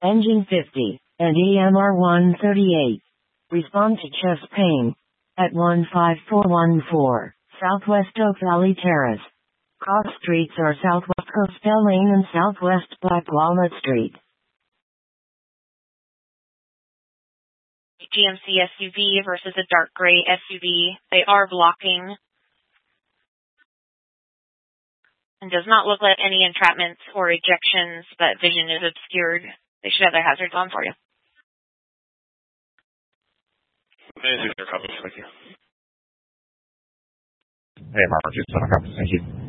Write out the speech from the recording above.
Engine 50, and EMR 138. Respond to chest pain. At 15414, Southwest Oak Valley Terrace. Cross streets are Southwest Coastal Lane and Southwest Black Walnut Street. GMC SUV versus a dark gray SUV. They are blocking. And does not look like any entrapments or ejections, but vision is obscured. They should have their hazards on for you. Thank you. Hey, Mark, just on a couple. Thank you.